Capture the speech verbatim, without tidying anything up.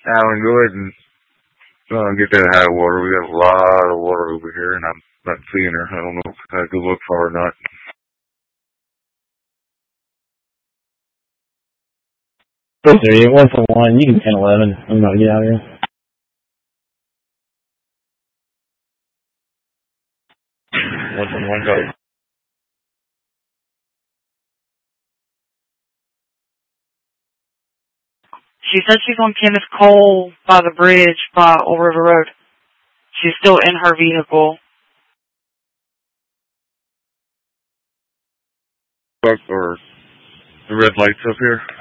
Alan, go ahead and uh, get that high water. We got a lot of water over here, and I'm not seeing her. I don't know if I could look for her or not. Three, one for one. You can ten eleven. I'm about to get out of here. One for one, go. She said she's on Kenneth Cole by the bridge by Old River Road. She's still in her vehicle. Or the red lights up here.